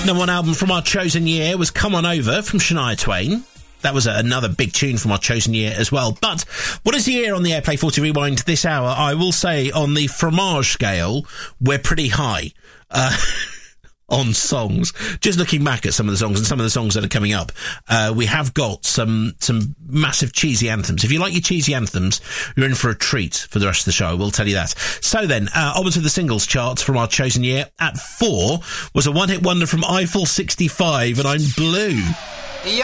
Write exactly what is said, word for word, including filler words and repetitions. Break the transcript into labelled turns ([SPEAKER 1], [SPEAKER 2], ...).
[SPEAKER 1] Number one album from our chosen year was Come On Over from Shania Twain. That was a, another big tune from our chosen year as well. But what is the year on the Airplay forty Rewind this hour? I will say on the fromage scale, we're pretty high. Uh... on songs. Just looking back at some of the songs and some of the songs that are coming up, uh, we have got some some massive cheesy anthems. If you like your cheesy anthems, you're in for a treat for the rest of the show, we'll tell you that. So then, uh, onwards to the singles charts from our chosen year. At four was a one-hit wonder from Eiffel sixty-five, and I'm Blue.